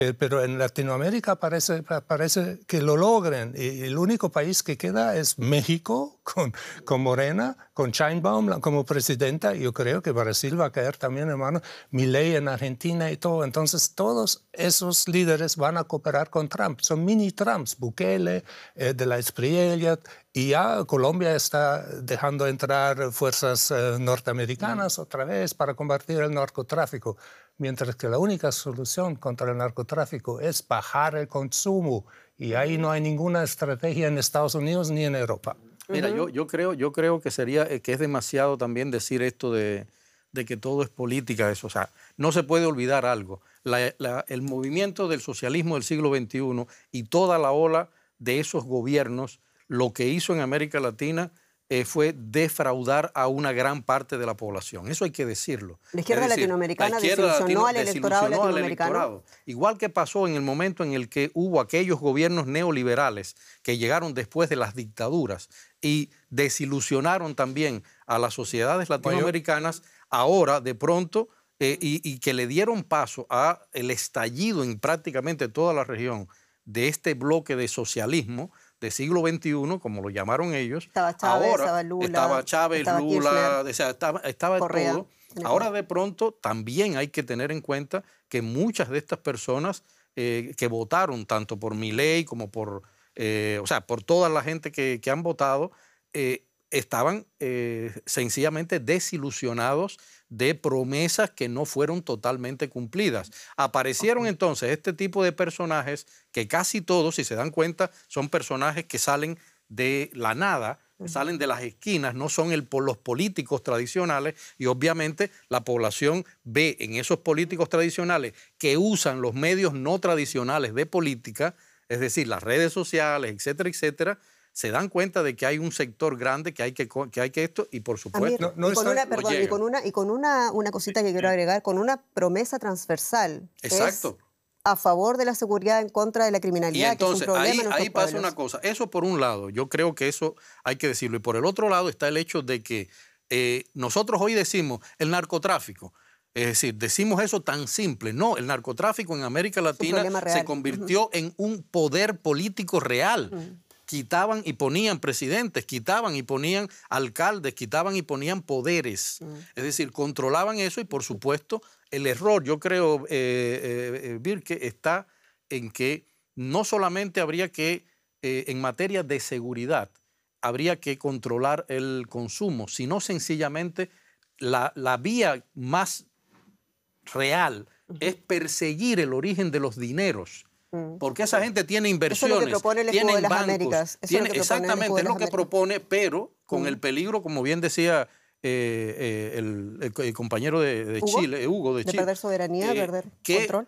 Pero en Latinoamérica parece que lo logren. Y el único país que queda es México, con Morena, con Sheinbaum como presidenta. Yo creo que Brasil va a caer también, hermano. Milei en Argentina y todo. Entonces, todos esos líderes van a cooperar con Trump. Son mini Trumps, Bukele, de la Espriella. Y ya Colombia está dejando entrar fuerzas norteamericanas otra vez para combatir el narcotráfico. Mientras que la única solución contra el narcotráfico es bajar el consumo. Y ahí no hay ninguna estrategia en Estados Unidos ni en Europa. Mira, yo creo que que es demasiado también decir esto de que todo es política. Eso. O sea, no se puede olvidar algo. El movimiento del socialismo del siglo XXI y toda la ola de esos gobiernos, lo que hizo en América Latina fue defraudar a una gran parte de la población. Eso hay que decirlo. La izquierda latinoamericana desilusionó al electorado latinoamericano. Igual que pasó en el momento en el que hubo aquellos gobiernos neoliberales que llegaron después de las dictaduras y desilusionaron también a las sociedades latinoamericanas, ahora de pronto, y que le dieron paso al estallido en prácticamente toda la región de este bloque de socialismo de siglo XXI, como lo llamaron ellos. Estaba Chávez, ahora, estaba Lula. Estaba Chávez, estaba Lula, Kirchner, o sea, estaba Correa, todo. Ahora de pronto también hay que tener en cuenta que muchas de estas personas que votaron tanto por Milei como por toda la gente que han votado, estaban sencillamente desilusionados de promesas que no fueron totalmente cumplidas. Aparecieron entonces este tipo de personajes que casi todos, si se dan cuenta, son personajes que salen de la nada, salen de las esquinas, no son los políticos tradicionales, y obviamente la población ve en esos políticos tradicionales que usan los medios no tradicionales de política, es decir, las redes sociales, etcétera, etcétera, se dan cuenta de que hay un sector grande que hay que esto, y por supuesto... Y con una cosita que quiero agregar, con una promesa transversal. Exacto. Es a favor de la seguridad, en contra de la criminalidad. Y entonces, que es un problema ahí pasa una cosa. Eso por un lado, yo creo que eso hay que decirlo. Y por el otro lado está el hecho de que nosotros hoy decimos el narcotráfico. Es decir, decimos eso tan simple. No, el narcotráfico en América Latina se convirtió en un poder político real. Quitaban y ponían presidentes, quitaban y ponían alcaldes, quitaban y ponían poderes. Es decir, controlaban eso y, por supuesto, el error, yo creo, Birke, está en que no solamente habría que, en materia de seguridad, habría que controlar el consumo, sino sencillamente la vía más real es perseguir el origen de los dineros. Porque esa gente tiene inversiones, eso es lo que propone el tiene de las bancos, Américas. Exactamente, es lo que propone, pero con el peligro, como bien decía el compañero de Chile, Hugo de Chile. De perder soberanía, perder control.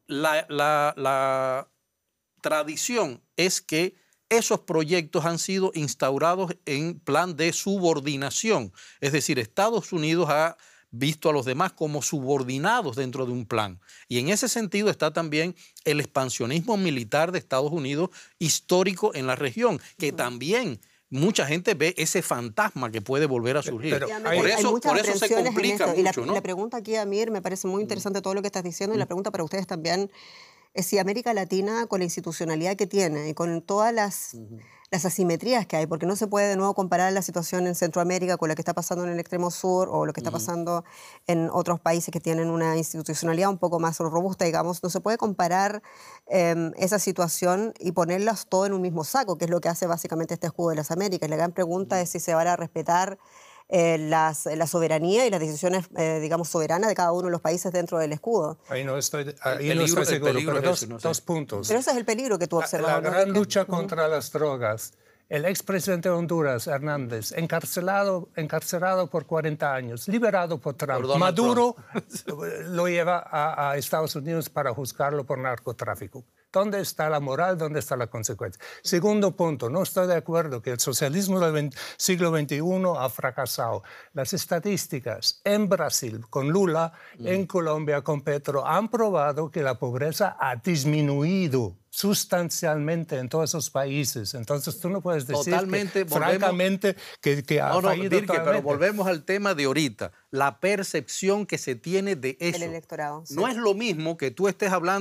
La tradición es que esos proyectos han sido instaurados en plan de subordinación. Es decir, Estados Unidos ha visto a los demás como subordinados dentro de un plan. Y en ese sentido está también el expansionismo militar de Estados Unidos histórico en la región, que también mucha gente ve ese fantasma que puede volver a surgir. Por eso se complica mucho, ¿no? La pregunta aquí, Amir, me parece muy interesante todo lo que estás diciendo, y la pregunta para ustedes también es si América Latina, con la institucionalidad que tiene y con todas las asimetrías que hay, porque no se puede de nuevo comparar la situación en Centroamérica con la que está pasando en el extremo sur o lo que está pasando en otros países que tienen una institucionalidad un poco más robusta, digamos. No se puede comparar esa situación y ponerlas todo en un mismo saco, que es lo que hace básicamente este escudo de las Américas. La gran pregunta es si se van a respetar la soberanía y las decisiones, digamos, soberanas de cada uno de los países dentro del escudo. Ahí no estoy seguro, pero dos puntos. Pero ese es el peligro que tú observas. La gran lucha contra las drogas. El expresidente de Honduras, Hernández, encarcelado por 40 años, liberado por Trump. Maduro lo lleva a Estados Unidos para juzgarlo por narcotráfico. ¿Dónde está la moral? ¿Dónde está la consecuencia? Segundo punto, no estoy de acuerdo que el socialismo del siglo XXI ha fracasado. Las estadísticas en Brasil con Lula, en Colombia con Petro, han probado que la pobreza ha disminuido sustancialmente en todos esos países. Entonces tú no puedes decir francamente que ha fallido Birke, pero volvemos al tema de ahorita, la percepción que se tiene de eso. El electorado. Sí. No es lo mismo que tú estés hablando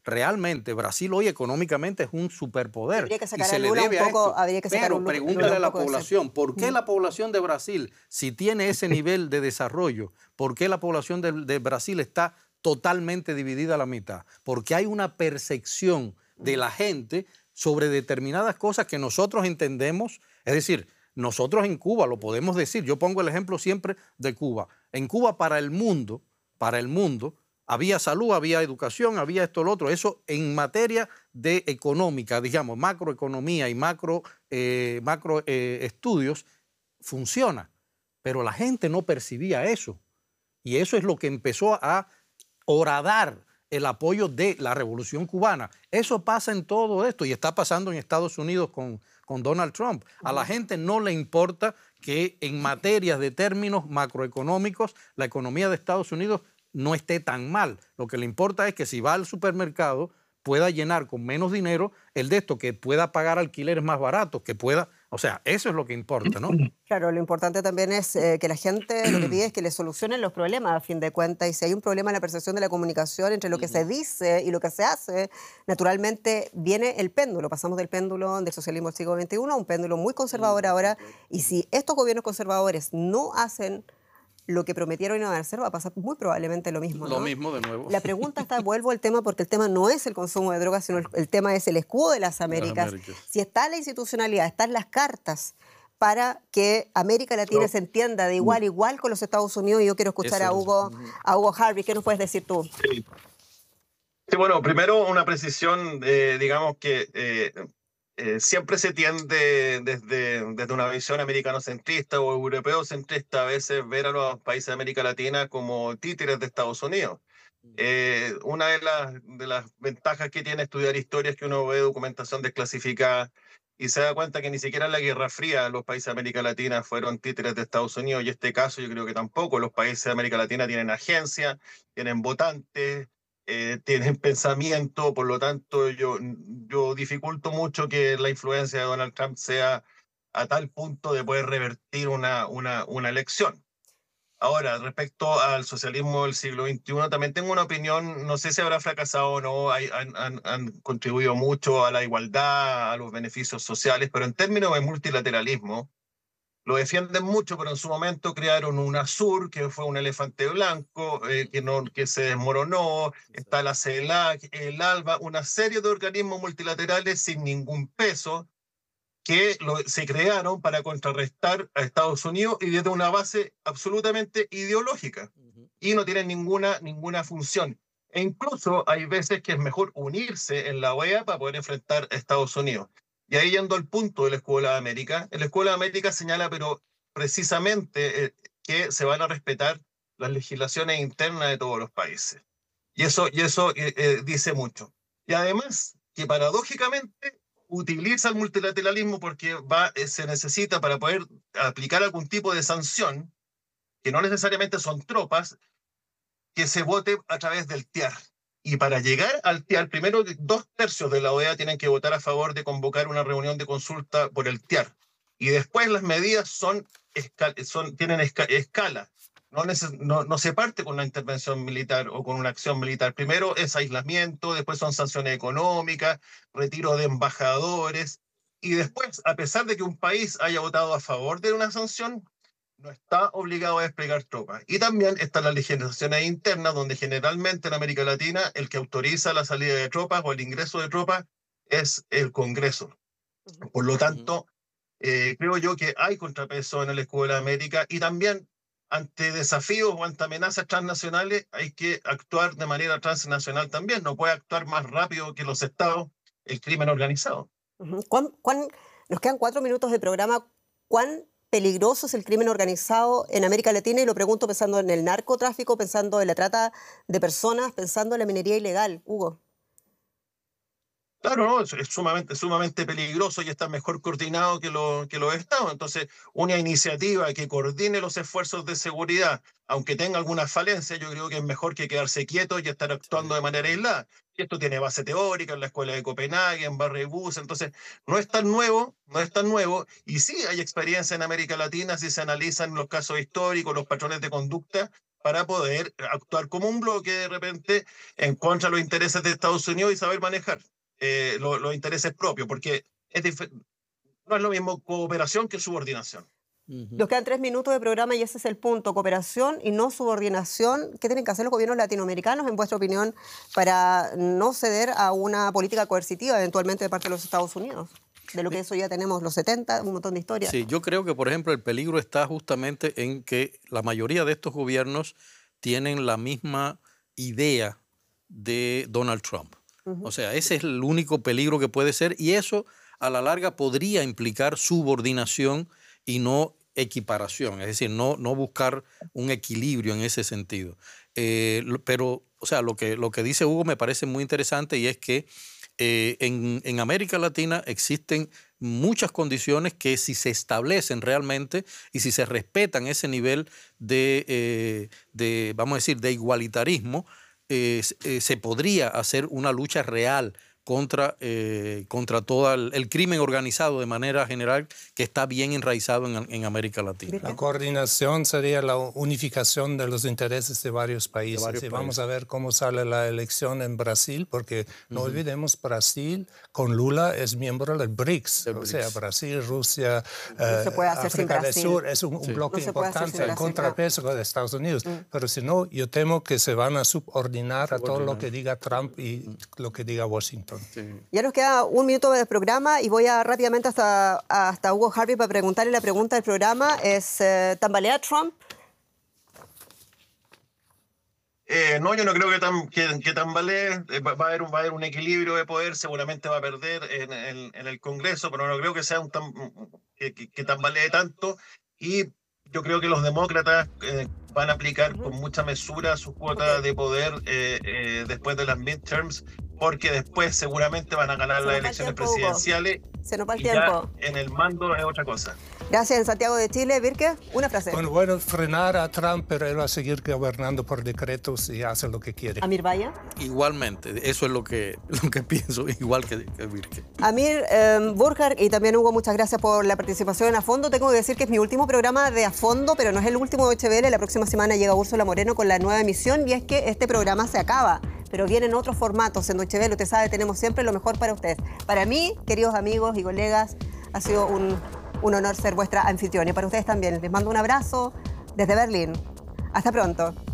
realmente Brasil hoy económicamente es un superpoder. Habría que Y sacar se a le Lula debe un a poco, esto. habría que sacar Pero a Lula pregúntale a un la poco de ese- población, ¿por qué la población de Brasil, si tiene ese nivel de desarrollo, por qué la población de Brasil está totalmente dividida a la mitad? Porque hay una percepción de la gente sobre determinadas cosas que nosotros entendemos, es decir, nosotros en Cuba lo podemos decir, yo pongo el ejemplo siempre de Cuba. En Cuba para el mundo, había salud, había educación, había esto, lo otro. Eso en materia de económica, digamos, macroeconomía y macro estudios, funciona. Pero la gente no percibía eso. Y eso es lo que empezó a horadar el apoyo de la Revolución Cubana. Eso pasa en todo esto y está pasando en Estados Unidos con Donald Trump. A la gente no le importa que en materias de términos macroeconómicos la economía de Estados Unidos no esté tan mal. Lo que le importa es que si va al supermercado pueda llenar con menos dinero el de esto, que pueda pagar alquileres más baratos, que pueda... O sea, eso es lo que importa, ¿no? Claro, lo importante también es que la gente lo que pide es que le solucionen los problemas a fin de cuentas, y si hay un problema en la percepción de la comunicación entre lo que se dice y lo que se hace, naturalmente viene el péndulo. Pasamos del péndulo del socialismo del siglo XXI a un péndulo muy conservador ahora, y si estos gobiernos conservadores no hacen lo que prometieron y no van a hacer, va a pasar muy probablemente lo mismo, ¿no? Lo mismo de nuevo. La pregunta está, vuelvo al tema, porque el tema no es el consumo de drogas, sino el tema es el escudo de las Américas. Si está la institucionalidad, están las cartas para que América Latina se entienda de igual a igual con los Estados Unidos, y yo quiero escuchar a Hugo Harvey. ¿Qué nos puedes decir tú? Sí. Sí, bueno, primero una precisión, digamos que siempre se tiende desde una visión americanocentrista o europeocentrista a veces ver a los países de América Latina como títeres de Estados Unidos. Una de las ventajas que tiene estudiar historia es que uno ve documentación desclasificada y se da cuenta que ni siquiera en la Guerra Fría los países de América Latina fueron títeres de Estados Unidos, y en este caso yo creo que tampoco. Los países de América Latina tienen agencias, tienen votantes, tienen pensamiento. Por lo tanto yo dificulto mucho que la influencia de Donald Trump sea a tal punto de poder revertir una elección. Ahora, respecto al socialismo del siglo XXI, también tengo una opinión. No sé si habrá fracasado o no. Han contribuido mucho a la igualdad, a los beneficios sociales, pero en términos de multilateralismo, lo defienden mucho, pero en su momento crearon UNASUR, que fue un elefante blanco, que se desmoronó. Está la CELAC, el ALBA, una serie de organismos multilaterales sin ningún peso, que se crearon para contrarrestar a Estados Unidos y desde una base absolutamente ideológica, y no tienen ninguna función. E incluso hay veces que es mejor unirse en la OEA para poder enfrentar a Estados Unidos. Y ahí, yendo al punto de la Escuela de América, la Escuela de América señala, pero precisamente, que se van a respetar las legislaciones internas de todos los países. Y eso dice mucho. Y además, que paradójicamente utiliza el multilateralismo porque se necesita, para poder aplicar algún tipo de sanción, que no necesariamente son tropas, que se vote a través del TIAR. Y para llegar al TIAR, primero 2/3 de la OEA tienen que votar a favor de convocar una reunión de consulta por el TIAR. Y después las medidas tienen escala. No se parte con una intervención militar o con una acción militar. Primero es aislamiento, después son sanciones económicas, retiro de embajadores, y después, a pesar de que un país haya votado a favor de una sanción, no está obligado a desplegar tropas. Y también están las legislaciones internas, donde generalmente en América Latina el que autoriza la salida de tropas o el ingreso de tropas es el Congreso. Por lo tanto, creo yo que hay contrapeso en la Escuela de América, y también ante desafíos o ante amenazas transnacionales hay que actuar de manera transnacional también. No puede actuar más rápido que los estados el crimen organizado. Nos quedan 4 minutos de programa. ¿Cuán peligroso es el crimen organizado en América Latina? Y lo pregunto pensando en el narcotráfico, pensando en la trata de personas, pensando en la minería ilegal. Hugo. Claro, no, es sumamente peligroso, y está mejor coordinado que los estados. Entonces, una iniciativa que coordine los esfuerzos de seguridad, aunque tenga algunas falencias, yo creo que es mejor que quedarse quieto y estar actuando de manera aislada. Y esto tiene base teórica en la Escuela de Copenhague, en Barre-Bus. Entonces, no es tan nuevo, y sí hay experiencia en América Latina si se analizan los casos históricos, los patrones de conducta, para poder actuar como un bloque de repente en contra de los intereses de Estados Unidos y saber manejar los intereses propios, porque no es lo mismo cooperación que subordinación. Nos quedan 3 minutos de programa y ese es el punto, cooperación y no subordinación. ¿Qué tienen que hacer los gobiernos latinoamericanos, en vuestra opinión, para no ceder a una política coercitiva eventualmente de parte de los Estados Unidos? De lo que eso ya tenemos los 70, un montón de historias. Sí, yo creo que, por ejemplo, el peligro está justamente en que la mayoría de estos gobiernos tienen la misma idea de Donald Trump. O sea, ese es el único peligro que puede ser, y eso a la larga podría implicar subordinación y no equiparación, es decir, no buscar un equilibrio en ese sentido. Pero, o sea, lo que dice Hugo me parece muy interesante, y es que en América Latina existen muchas condiciones que, si se establecen realmente y si se respetan ese nivel de vamos a decir, de igualitarismo, se podría hacer una lucha real contra todo el crimen organizado de manera general, que está bien enraizado en América Latina. La coordinación sería la unificación de los intereses de varios países. Y vamos a ver cómo sale la elección en Brasil, porque no olvidemos, Brasil con Lula es miembro del BRICS. O sea, Brasil, Rusia, se puede hacer África sin del Brasil. Sur es un bloque importante, el contrapeso de Estados Unidos. Pero si no, yo temo que se van a subordinar a todo lo que diga Trump y lo que diga Washington. Ya nos queda 1 minuto del programa y voy rápidamente hasta Hugo Harvey para preguntarle la pregunta del programa. ¿Tambalea Trump? No, yo no creo que tambalee. Va a haber un equilibrio de poder, seguramente va a perder en el Congreso, pero no creo que sea que tambalee tanto. Y yo creo que los demócratas van a aplicar con mucha mesura su cuota de poder después de las midterms, porque después seguramente van a ganar las elecciones presidenciales. Se nos va el y tiempo. Ya en el mando es otra cosa. Gracias, en Santiago de Chile. Virke, una frase. Bueno, frenar a Trump, pero él va a seguir gobernando por decretos y hace lo que quiere. Amir Vaya. Igualmente, eso es lo que pienso, igual que Virke. Amir, Burkhardt y también Hugo, muchas gracias por la participación en A Fondo. Tengo que decir que es mi último programa de A Fondo, pero no es el último de HBL. La próxima semana llega Úrsula Moreno con la nueva emisión, y es que este programa se acaba, pero vienen otros formatos en Deutsche Welle. Usted sabe, tenemos siempre lo mejor para ustedes. Para mí, queridos amigos y colegas, ha sido un honor ser vuestra anfitriona, y para ustedes también. Les mando un abrazo desde Berlín. Hasta pronto.